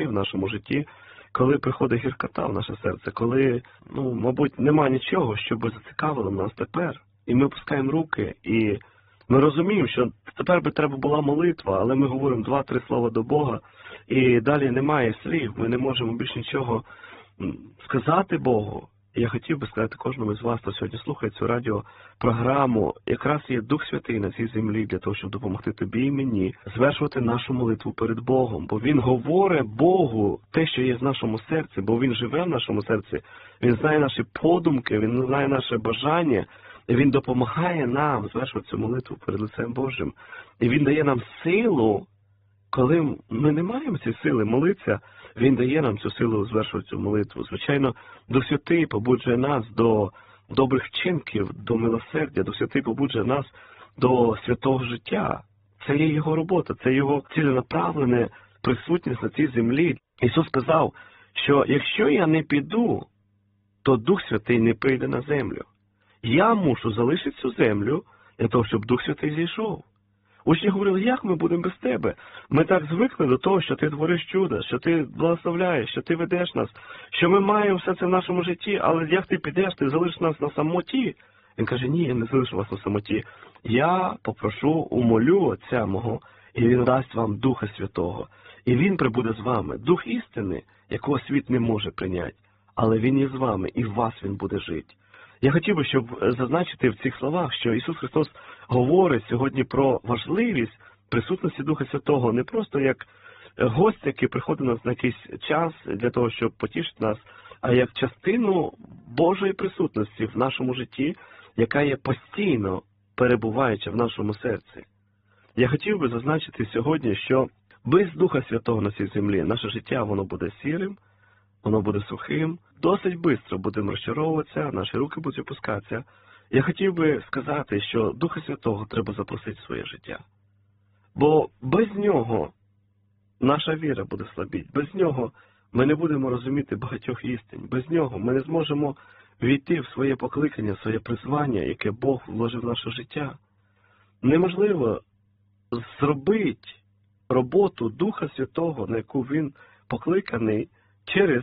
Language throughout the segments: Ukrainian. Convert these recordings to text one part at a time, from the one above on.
в нашому житті, коли приходить гіркота в наше серце, коли, мабуть, нема нічого, що би зацікавило нас тепер. І ми опускаємо руки, і ми розуміємо, що тепер би треба була молитва, але ми говоримо 2-3 слова до Бога, і далі немає слів, ми не можемо більше нічого сказати Богу. І я хотів би сказати кожному з вас, хто сьогодні слухає цю радіопрограму, якраз є Дух Святий на цій землі для того, щоб допомогти тобі і мені звершувати нашу молитву перед Богом. Бо Він говорить Богу те, що є в нашому серці, бо Він живе в нашому серці, Він знає наші подумки, Він знає наше бажання, і Він допомагає нам звершувати цю молитву перед лицем Божим. І Він дає нам силу, коли ми не маємо цієї сили молитися, Він дає нам цю силу звершувати цю молитву. Звичайно, Дух Святий побуджує нас до добрих вчинків, до милосердя. Дух Святий побуджує нас до святого життя. Це є Його робота, це Його ціленаправлена присутність на цій землі. Ісус сказав, що якщо я не піду, то Дух Святий не прийде на землю. Я мушу залишити цю землю для того, щоб Дух Святий зійшов. Учні говорили, як ми будемо без тебе? Ми так звикли до того, що ти твориш чудо, що ти благословляєш, що ти ведеш нас, що ми маємо все це в нашому житті, але як ти підеш, ти залишиш нас на самоті? Він каже, ні, я не залишу вас на самоті. Я попрошу, умолю Отця мого, і Він дасть вам Духа Святого. І Він прибуде з вами. Дух істини, якого світ не може прийняти, але Він є з вами, і в вас Він буде жити. Я хотів би, щоб зазначити в цих словах, що Ісус Христос говорить сьогодні про важливість присутності Духа Святого не просто як гость, який приходить до нас на якийсь час для того, щоб потішити нас, а як частину Божої присутності в нашому житті, яка є постійно перебуваюча в нашому серці. Я хотів би зазначити сьогодні, що без Духа Святого на цій землі наше життя воно буде сірим, воно буде сухим, досить швидко будемо розчаровуватися, наші руки будуть опускатися. Я хотів би сказати, що Духа Святого треба запросити в своє життя. Бо без Нього наша віра буде слабіти, без Нього ми не будемо розуміти багатьох істин, без Нього ми не зможемо війти в своє покликання, своє призвання, яке Бог вложив в наше життя. Неможливо зробити роботу Духа Святого, на яку Він покликаний, через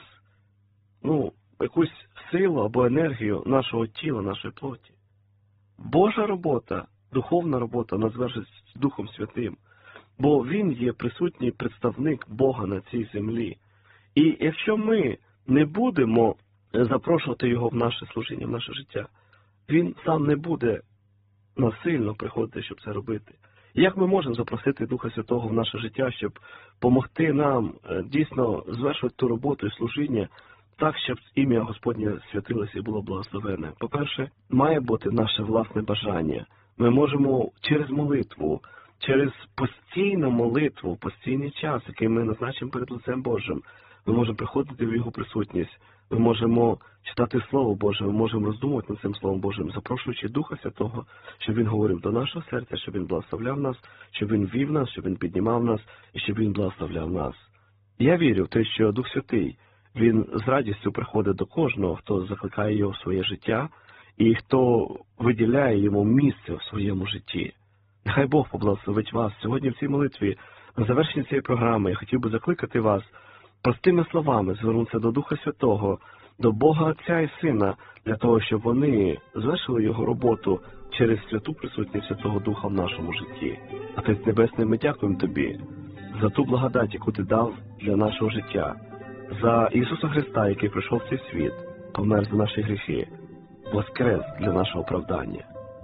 якусь силу або енергію нашого тіла, нашої плоті. Божа робота, духовна робота, вона звершиться Духом Святим, бо Він є присутній представник Бога на цій землі. І якщо ми не будемо запрошувати Його в наше служіння, в наше життя, Він сам не буде насильно приходити, щоб це робити. Як ми можемо запросити Духа Святого в наше життя, щоб допомогти нам дійсно звершувати ту роботу і служіння так, щоб ім'я Господнє святилося і було благословене? По-перше, має бути наше власне бажання. Ми можемо через молитву, через постійну молитву, постійний час, який ми назначимо перед лицем Божим, ми можемо приходити в Його присутність, ми можемо читати Слово Боже, ми можемо роздумувати над цим Словом Божим, запрошуючи Духа Святого, щоб Він говорив до нашого серця, щоб Він благословляв нас, щоб Він вів нас, щоб Він піднімав нас і щоб Він благословляв нас. Я вірю в те, що Дух Святий, Він з радістю приходить до кожного, хто закликає його в своє життя і хто виділяє йому місце в своєму житті. Нехай Бог поблагословить вас. Сьогодні в цій молитві, на завершенні цієї програми, я хотів би закликати вас простими словами звернутися до Духа Святого, до Бога Отця і Сина, для того, щоб вони звершили Його роботу через святу присутність Святого Духа в нашому житті. Отець Небесний, ми дякуємо Тобі за ту благодать, яку Ти дав для нашого життя, за Ісуса Христа, який прийшов в цей світ, помер за наші гріхи, воскрес для нашого оправдання.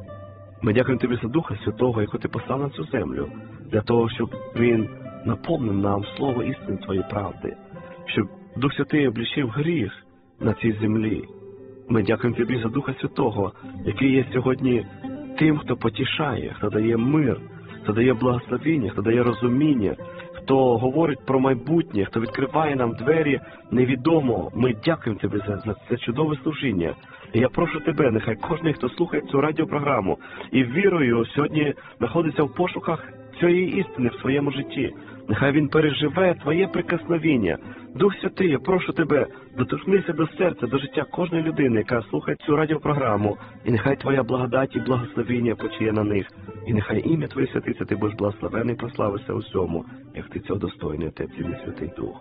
Ми дякуємо Тобі за Духа Святого, якого Ти послав на цю землю, для того, щоб Він наповнив нам слово істини Твоєї правди, щоб Дух Святий облічив гріх на цій землі. Ми дякуємо Тобі за Духа Святого, який є сьогодні тим, хто потішає, хто дає мир, хто дає благословіння, хто дає розуміння, хто говорить про майбутнє, хто відкриває нам двері невідомо. Ми дякуємо Тобі за це чудове служіння. І я прошу Тебе, нехай кожен, хто слухає цю радіопрограму і вірою сьогодні знаходиться в пошуках цієї істини в своєму житті, нехай він переживе Твоє прикосновіння. Дух Святий, я прошу Тебе, доторкнися до серця, до життя кожної людини, яка слухає цю радіопрограму, і нехай Твоя благодать і благословіння почиє на них. І нехай ім'я Твоє святиться, Ти будеш благословений і прославишся усьому, як Ти цього достойний, Отець і Святий Дух.